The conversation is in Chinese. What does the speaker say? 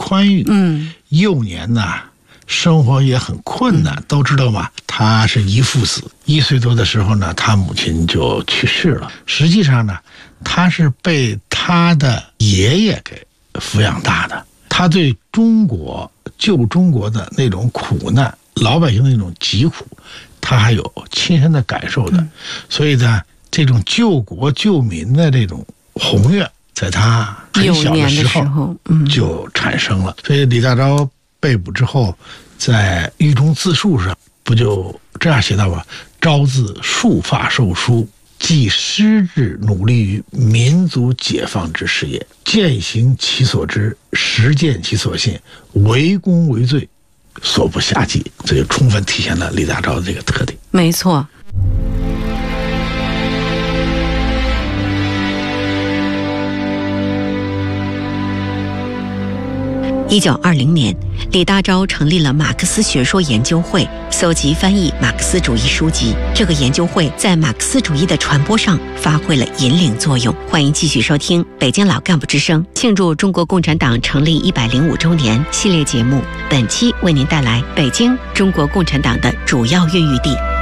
宽裕。幼年呢，生活也很困难，都知道嘛。他是遗父子，1岁多的时候呢，他母亲就去世了。实际上呢，他是被他的爷爷给抚养大的。他对救中国的那种苦难，老百姓的那种疾苦，他还有亲身的感受的。所以呢，这种救国救民的这种宏愿，在他很小的时候就产生了。所以李大钊被捕之后，在狱中自述上不就这样写到吧：钊自束发受书，既失志努力于民族解放之事业，践行其所知，实践其所信，为功为罪，所不暇计。这就充分体现了李大钊的这个特点。 没错。1920年，李大钊成立了马克思学说研究会，搜集翻译马克思主义书籍。这个研究会在马克思主义的传播上发挥了引领作用。欢迎继续收听北京老干部之声庆祝中国共产党成立105周年系列节目。本期为您带来北京中国共产党的主要孕育地